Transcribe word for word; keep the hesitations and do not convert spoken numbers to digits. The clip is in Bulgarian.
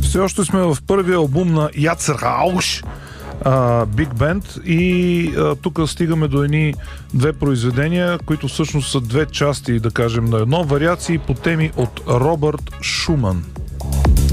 все още сме в първия албум на Яцерауш, Биг Бенд, и а, тук стигаме до едни две произведения, които всъщност са две части, да кажем, на едно, вариации по теми от Робърт Шуман.